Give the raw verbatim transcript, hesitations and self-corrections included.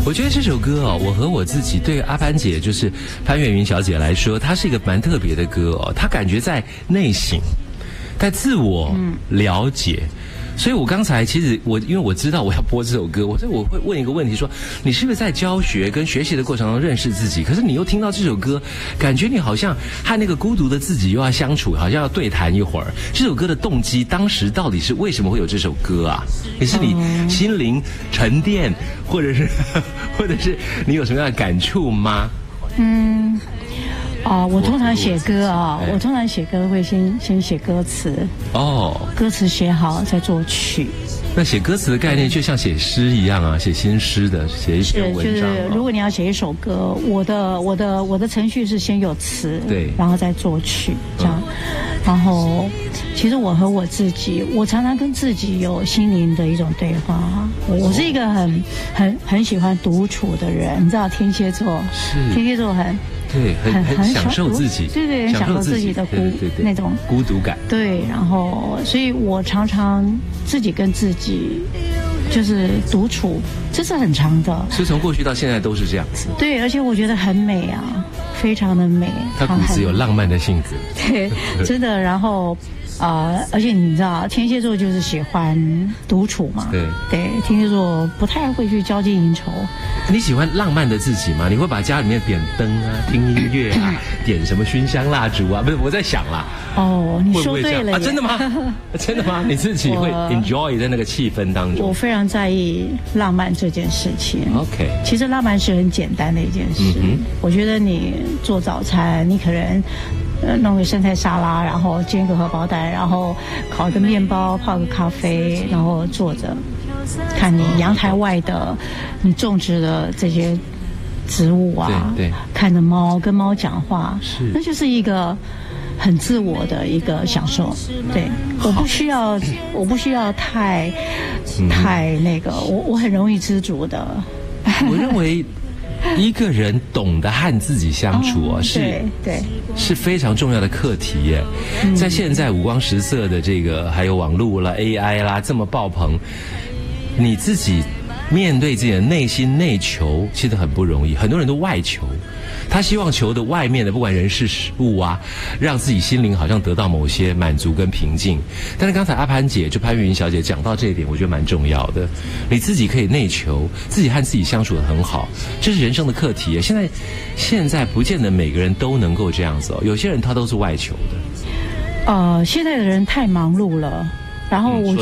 我觉得这首歌哦，我和我自己对阿潘姐，就是潘越云小姐来说，她是一个蛮特别的歌哦。她感觉在内省，在自我了解。嗯，所以我刚才其实我因为我知道我要播这首歌，我所以我会问一个问题说，你是不是在教学跟学习的过程中认识自己？可是你又听到这首歌，感觉你好像和那个孤独的自己又要相处，好像要对谈一会儿。这首歌的动机当时到底是为什么会有这首歌啊？也是你心灵沉淀，或者是或者是你有什么样的感触吗？ 嗯。哦，我通常写歌啊，我通常写歌会先先写歌词哦，歌词写好再作曲。 那写歌词的概念就像写诗一样啊，写新诗的，写一篇文章。 是，就是如果你要写一首歌，我的我的我的程序是先有词， 对， 然后再作曲这样。嗯，然后，其实我和我自己，我常常跟自己有心灵的一种对话。我我是一个很很很喜欢独处的人，你知道天蝎座，是天蝎座很。 对，很很很享受自己， 对对，很享受自己的孤对对对那种孤独感。 对，然后，所以我常常自己跟自己就是独处，这是很长的。 是从过去到现在都是这样子。 对，而且我觉得很美啊，非常的美。 他骨子有浪漫的性子。 对，真的。然后。啊、呃，而且你知道，天蝎座就是喜欢独处嘛。对对，天蝎座不太会去交际应酬。 你喜欢浪漫的自己吗？你会把家里面点灯啊，听音乐啊，点什么熏香蜡烛啊？不是，我在想啦。 哦，你说对了啊！真的吗？真的吗？你自己会 enjoy 在那个气氛当中？ 我非常在意浪漫这件事情。 OK， 其实浪漫是很简单的一件事。嗯、我觉得你做早餐，你可能。呃，弄个生菜沙拉，然后煎个荷包蛋，然后烤一个面包，泡个咖啡，然后坐着看你阳台外的你种植的这些植物啊，对对，看着猫跟猫讲话，是，那就是一个很自我的一个享受。对，我不需要，我不需要太、嗯、太那个，我我很容易知足的。 我认为。一个人懂得和自己相处啊，哦、是对对是非常重要的课题耶。嗯、在现在五光十色的这个，还有网络啦、A I 啦这么爆棚，你自己面对自己的内心内求，其实很不容易。很多人都外求，他希望求的外面的不管人事事物啊，让自己心灵好像得到某些满足跟平静。但是刚才阿潘姐就潘越云小姐讲到这一点，我觉得蛮重要的。你自己可以内求，自己和自己相处得很好，这是人生的课题。现在现在不见得每个人都能够这样子哦，有些人他都是外求的。 呃，现在的人太忙碌了，然后我。